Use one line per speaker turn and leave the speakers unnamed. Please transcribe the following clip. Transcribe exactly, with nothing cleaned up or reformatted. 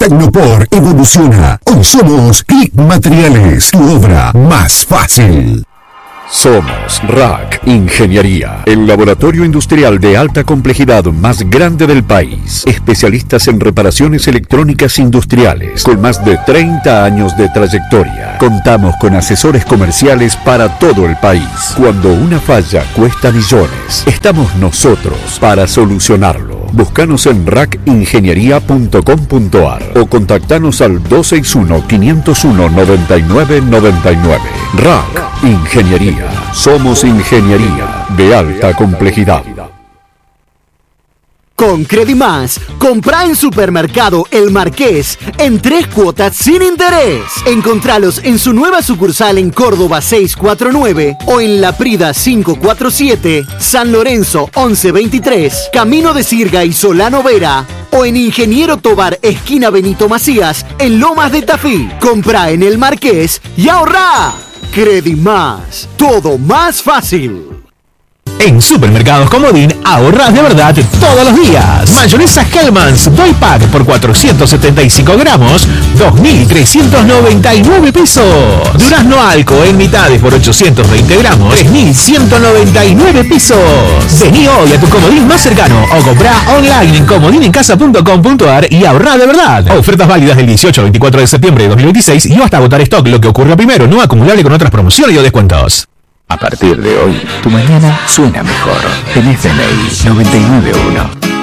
Tecnopor evoluciona. Hoy somos Click Materiales, tu obra más fácil.
Somos R A C Ingeniería, el laboratorio industrial de alta complejidad más grande del país. Especialistas en reparaciones electrónicas industriales, con más de treinta años de trayectoria. Contamos con asesores comerciales para todo el país. Cuando una falla cuesta millones, estamos nosotros para solucionarlo. Búscanos en rac ingeniería punto com punto a r o contactanos al dos seis uno, cinco cero uno, nueve nueve nueve nueve. R A C Ingeniería. Somos ingeniería de alta complejidad.
Con Credimás, compra en Supermercado El Marqués en tres cuotas sin interés. Encontralos en su nueva sucursal en Córdoba seiscientos cuarenta y nueve o en La Prida quinientos cuarenta y siete, San Lorenzo once veintitrés, Camino de Sirga y Solano Vera o en Ingeniero Tobar esquina Benito Macías en Lomas de Tafí. Compra en El Marqués y ahorrá. Credimás, todo más fácil.
En Supermercados Comodín ahorras de verdad todos los días. Mayonesa Hellmann's Doy Pack por cuatrocientos setenta y cinco gramos, dos mil trescientos noventa y nueve pesos. Durazno Alco en mitades por ochocientos veinte gramos, tres mil ciento noventa y nueve pesos. Vení hoy a tu Comodín más cercano o comprá online en comodinencasa punto com punto a r y ahorrá de verdad. Ofertas válidas del dieciocho al veinticuatro de septiembre de dos mil veintiséis y hasta agotar stock, lo que ocurra primero, no acumulable con otras promociones o descuentos.
A partir de hoy, tu mañana suena mejor. En F M I noventa y nueve punto uno.